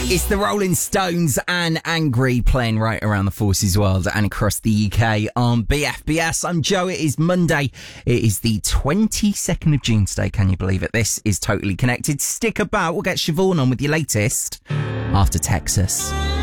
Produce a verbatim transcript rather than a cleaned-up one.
It's the Rolling Stones and Angry playing right around the Forces world and across the U K on B F B S. I'm Joe. It is Monday. It is the twenty-second of June today. Can you believe it? This is Totally Connected. Stick about. We'll get Siobhan on with your latest after Texas.